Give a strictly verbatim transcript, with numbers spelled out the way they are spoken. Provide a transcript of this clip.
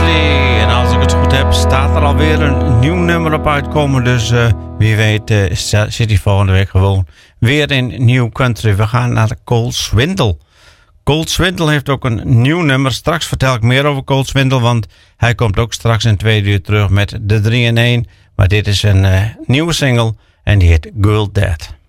country. En als ik het goed heb, staat er alweer een nieuw nummer op uitkomen. Dus uh, wie weet uh, zit hij volgende week gewoon weer in nieuw country. We gaan naar de Cold Swindle. Cold Swindle heeft ook een nieuw nummer. Straks vertel ik meer over Cold Swindle, want hij komt ook straks in twee uur terug met de drie in één. Maar dit is een uh, nieuwe single en die heet Girl Dead.